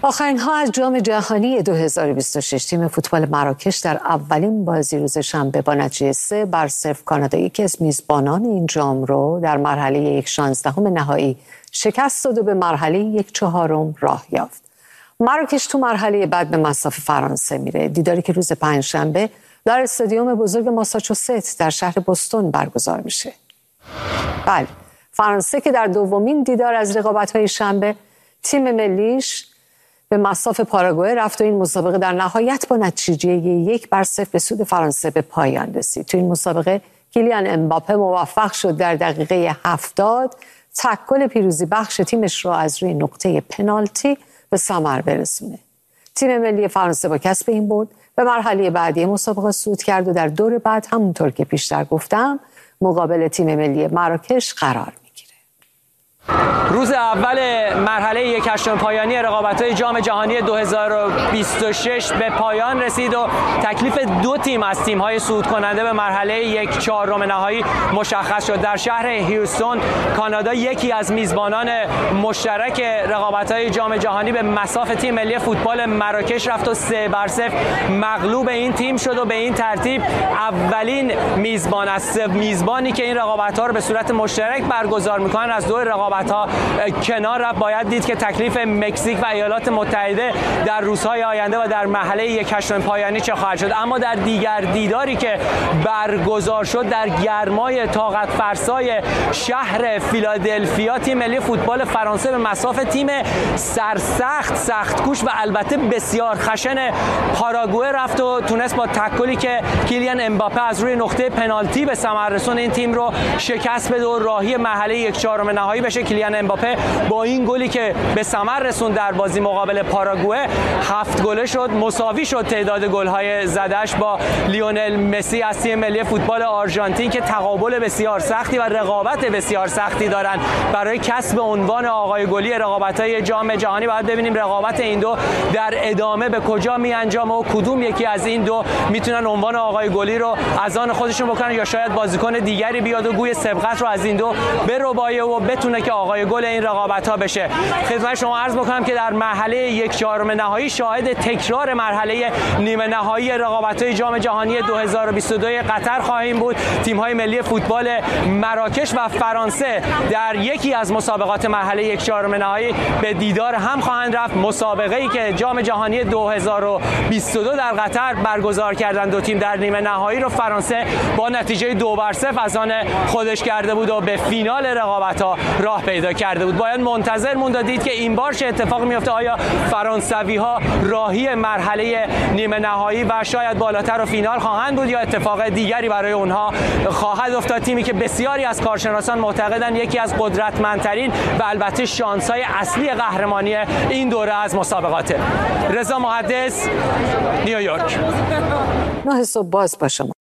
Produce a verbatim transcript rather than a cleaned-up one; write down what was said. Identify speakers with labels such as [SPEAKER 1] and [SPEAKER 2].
[SPEAKER 1] آخرین ها از جام جهانی دو هزار و بیست و شش تیم فوتبال مراکش در اولین بازی روز شنبه با نتیجه سه بر صفر کانادا، یکی از میزبانان این جام رو در مرحله یک شانزدهم نهایی شکست داد و به مرحله یک چهارم راه یافت. مراکش تو مرحله بعد به مصاف فرانسه میره، دیداری که روز پنجشنبه در استادیوم بزرگ ماساچوست در شهر بوستون برگزار میشه. بله، فرانسه که در دومین دیدار از رقابت‌های شنبه تیم ملیش به مصاف پاراگوئه رفت و این مسابقه در نهایت با نتیجه یک بر صفر به سود فرانسه به پایان رسید. تو این مسابقه کیلیان امباپه موفق شد در دقیقه هفتاد تک گل پیروزی بخش تیمش را از روی نقطه پنالتی به ثمر برسونه. تیم ملی فرانسه با کسب این برد به مرحله بعدی مسابقه صعود کرد و در دور بعد همونطور که پیشتر گفتم مقابل تیم ملی مراکش قرار میگیره.
[SPEAKER 2] روز اول مرحله یک هشتم پایانی رقابت‌های جام جهانی دو هزار و بیست و شش به پایان رسید و تکلیف دو تیم از تیم‌های صعود کننده به مرحله یک چهارم نهایی مشخص شد. در شهر هیوستون کانادا، یکی از میزبانان مشترک رقابت‌های جام جهانی، به مصاف تیم ملی فوتبال مراکش رفت و سه بر صفر مغلوب این تیم شد و به این ترتیب اولین میزبان از میزبانی که این رقابت‌ها رو به صورت مشترک برگزار می‌کنن از دو رقابت‌ها کنار رفت. باید دید که تکلیف مکزیک و ایالات متحده در روزهای آینده و در مرحله یک هشتم پایانی چه خواهد شد. اما در دیگر دیداری که برگزار شد در گرمای طاقت فرسای شهر فیلادلفیا، تیم ملی فوتبال فرانسه به مصاف تیم سرسخت، سخت‌کوش و البته بسیار خشن پاراگوئه رفت و تونست با تک گلی که کیلیان امباپه از روی نقطه پنالتی به ثمر رسون این تیم رو شکست بده و راهی مرحله یک چهارم نهایی بشه. کیلیان امباپه با این گلی که به ثمر رسوند در بازی مقابل پاراگوئه هفت گله شد، مساوی شد تعداد گل‌های زدش با لیونل مسی از تیم ملی فوتبال آرژانتین که تقابل بسیار سختی و رقابت بسیار سختی دارن برای کسب عنوان آقای گلی رقابت‌های جام جهانی. باید ببینیم رقابت این دو در ادامه به کجا می‌انجامه و کدوم یکی از این دو میتونن عنوان آقای گلی رو از آن خودشون بکنن یا شاید بازیکن دیگری بیاد و گوی سبقت رو از این دو بربایه و بتونه که آقای گل این رقابت‌ها بشه. خدمت شما عرض بکنم که در مرحله یک چهارم نهایی شاهد تکرار مرحله نیمه نهایی رقابت‌های جام جهانی دو هزار و بیست و دو قطر خواهیم بود. تیم‌های ملی فوتبال مراکش و فرانسه در یکی از مسابقات مرحله یک چهارم نهایی به دیدار هم خواهند رفت. مسابقه‌ای که جام جهانی دو هزار و بیست و دو در قطر برگزار کردن دو تیم در نیمه نهایی رو فرانسه با نتیجه دو بر صفر از آن خودش کرده بود و به فینال رقابت‌ها راه پیدا کرده بود. باید منتظر موند و دید که این بار چه اتفاقی میفته. آیا فرانسوی‌ها راهی مرحله نیمه نهایی و شاید بالاتر و فینال خواهند بود یا اتفاق دیگری برای اونها خواهد افتاد؟ تیمی که بسیاری از کارشناسان معتقدند یکی از قدرتمندترین و البته شانس‌های اصلی قهرمانی این دوره از مسابقاته. رضا محدث، نیویورک.
[SPEAKER 1] نه صبح باز با شما.